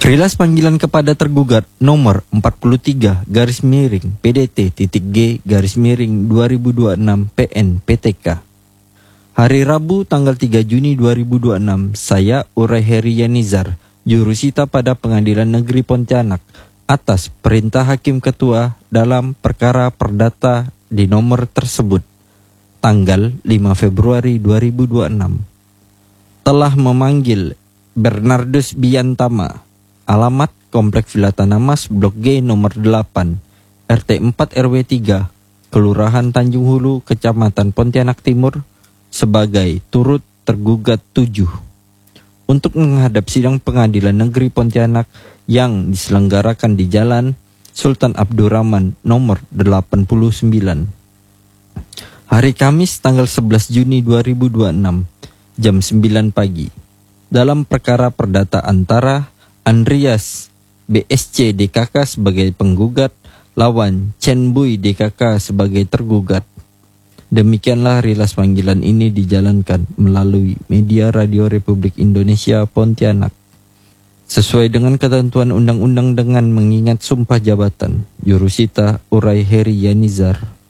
Rilas panggilan kepada tergugat nomor 43 garis miring PDT.G garis miring 2026 PN PTK. Hari Rabu tanggal 3 Juni 2026, saya Uray Heri Yanizar, jurusita pada Pengadilan Negeri Pontianak atas perintah Hakim Ketua dalam perkara perdata di nomor tersebut tanggal 5 Februari 2026 telah memanggil Bernardus Biantama, alamat Komplek Villa Tanamas Blok G nomor 8, RT 4 RW 3, Kelurahan Tanjung Hulu, Kecamatan Pontianak Timur, sebagai turut tergugat 7 untuk menghadap sidang Pengadilan Negeri Pontianak yang diselenggarakan di Jalan Sultan Abdurrahman nomor 89. Hari Kamis tanggal 11 Juni 2026 jam 9 pagi dalam perkara perdata antara Andreas BSC DKK sebagai penggugat lawan Chen Bui DKK sebagai tergugat. Demikianlah rilas panggilan ini dijalankan melalui media Radio Republik Indonesia Pontianak sesuai dengan ketentuan undang-undang dengan mengingat sumpah jabatan. Jurusita Uray Heri Yanizar.